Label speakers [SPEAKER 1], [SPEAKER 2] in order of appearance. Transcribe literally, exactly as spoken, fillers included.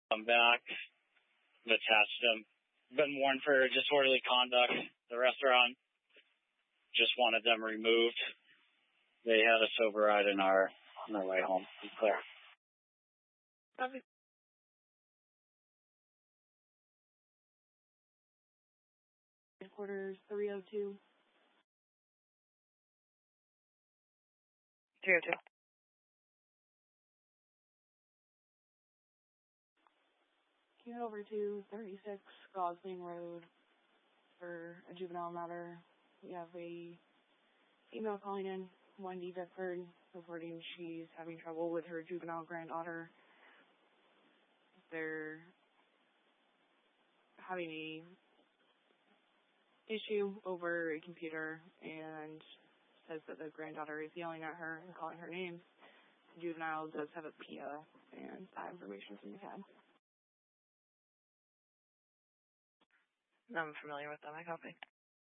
[SPEAKER 1] I'm back. Attached them. Been warned for disorderly conduct. The restaurant just wanted them removed. They had us override in our on our way home. Be clear.
[SPEAKER 2] Copy. Headquarters three oh two.
[SPEAKER 3] three oh two.
[SPEAKER 2] Can you head over to thirty-six Gosling Road for a juvenile matter? We have a female calling in, Wendy Bickford, reporting she's having trouble with her juvenile granddaughter. They're having a issue over a computer and says that the granddaughter is yelling at her and calling her names. The juvenile does have a P I and that information from the C A D.
[SPEAKER 3] I'm familiar with them. I copy.